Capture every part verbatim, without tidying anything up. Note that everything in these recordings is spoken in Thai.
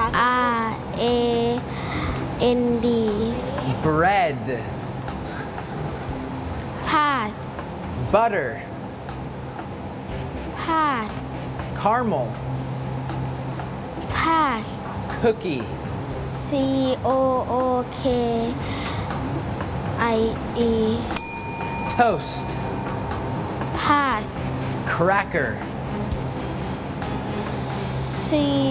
R A N D bread pass butter pass caramel pass cookie C O O K I E toast pass cracker C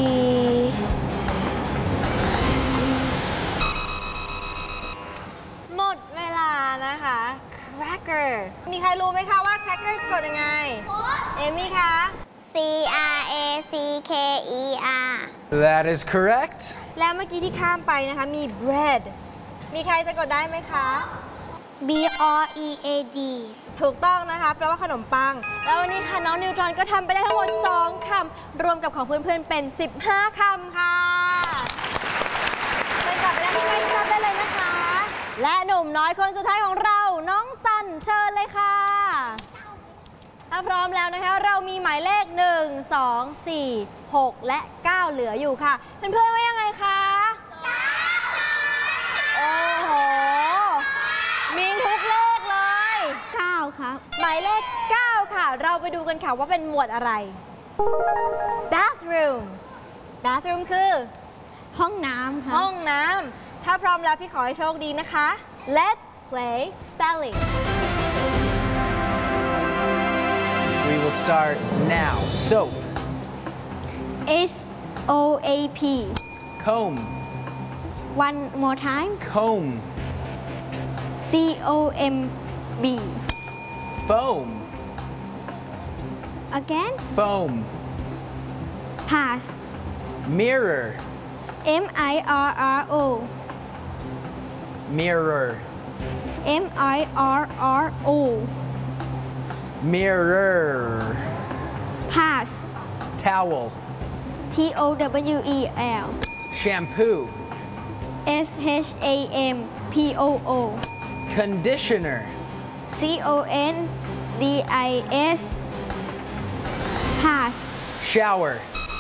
หมดเวลานะคะ cracker มีใครรู้ไหมคะว่า cracker สะกดยังไง เอมี่คะ C R A C K E R That is correct แล้วเมื่อกี้ที่ข้ามไปนะคะมี bread มีใครสะกดได้ไหมคะ B R E A D ถูกต้องนะคะแปลว่าขนมปัง แล้ววันนี้ค่ะน้องนิวตรอนก็ทำไปได้ทั้งหมดสองคำรวมกับของเพื่อนๆเป็นสิบห้าคำค่ะไปกลับไปแล้วที่ไม่ทำได้เลยนะคะ และหนุ่มน้อยคนสุดท้ายของเราน้องสันเชิญเลยค่ะถ้าพร้อมแล้วนะคะเรามีหมายเลขหนึ่ง สอง สี่ หก และเก้าเหลืออยู่ค่ะเพื่อนๆว่ายังไงคะโอ้โหมีทุกเลขเลยเก้าครับหมายเลขเก้าค่ะเราไปดูกันค่ะว่าเป็นหมวดอะไร bathroom bathroom คือห้องน้ำครับห้องน้ำถ้าพร้อมแล้วพี่ขอให้โชคดีนะคะ let's play spelling We will start now soap S O A P comb one more time comb C O M B foam again foam pass mirror M I R R O mirror M I R R O mirror pass towel T O W E L shampoo S H A M P O O conditioner C O N D I S pass shower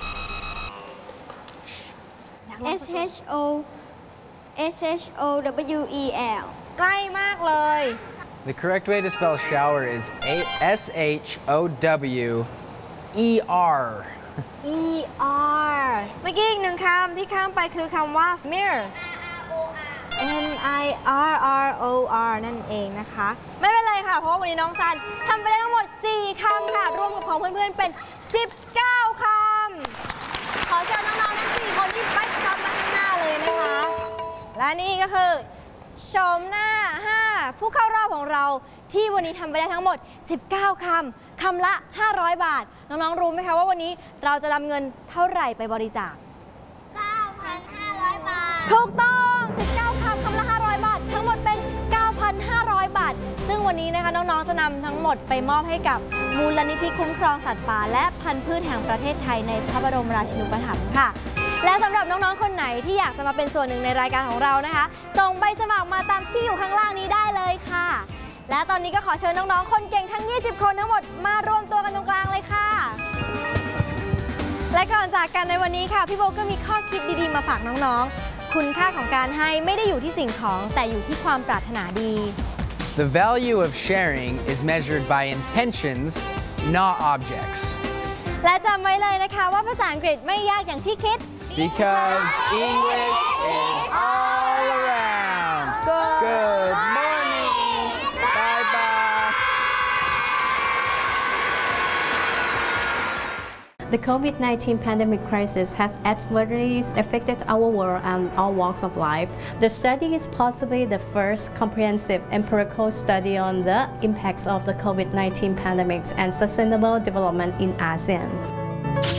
S H O S H O W E L ใกล้มากเลย The correct way to spell shower is S H O W E R E R เมื่อกี้อีกหนึ่งคำที่ข้ามไปคือคำว่า mirror M I R R O R นั่นเองนะคะไม่เป็นไรค่ะเพราะว่าวันนี้น้องซันทำไปได้ทั้งหมดสี่คำค่ะรวมกับของเพื่อนๆเป็นสิบเก้าคำขอเชิญน้องๆทั้งสี่คนที่ไปทำมาข้างหน้าเลยนะคะและนี่ก็คือโฉมหน้าห้าผู้เข้ารอบของเราที่วันนี้ทำไปได้ทั้งหมดสิบเก้าคำคำละห้าร้อยบาทน้องๆรู้ไหมคะว่าวันนี้เราจะนำเงินเท่าไหร่ไปบริจาคเก้าพันห้าร้อย บาทถูกต้องสิบเก้าคำคำละห้าร้อยบาททั้งหมดเป็น เก้าพันห้าร้อย บาทซึ่งวันนี้นะคะน้องๆจะนำทั้งหมดไปมอบให้กับมูลนิธิคุ้มครองสัตว์ป่าและพันธุ์พืชแห่งประเทศไทยในพระบรมราชินูปถัมภ์ค่ะและสำหรับน้องๆคนไหนที่อยากจะมาเป็นส่วนหนึ่งในรายการของเรานะคะส่งใบสมัครมาตามที่อยู่ข้างล่างนี้ได้เลยค่ะและตอนนี้ก็ขอเชิญน้องๆคนเก่งทั้งยี่สิบคนทั้งหมดมารวมตัวกันตรงกลางเลยค่ะและก่อนจากกันในวันนี้ค่ะพี่โบก็มีข้อคิดดีๆมาฝากน้องๆคุณค่าของการให้ไม่ได้อยู่ที่สิ่งของแต่อยู่ที่ความปรารถนาดี The value of sharing is measured by intentions, not objects. และจำไว้เลยนะคะว่าภาษาอังกฤษไม่ยากอย่างที่คิด Because English is all around. Good morning. Bye bye. The COVID nineteen pandemic crisis has adversely affected our world and all walks of life. The study is possibly the first comprehensive empirical study on the impacts of the COVID nineteen pandemic and sustainable development in ASEAN.